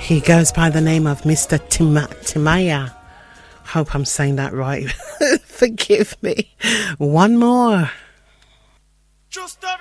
He goes by the name of Mr. Timaya. Hope I'm saying that right. Forgive me. One more. Just a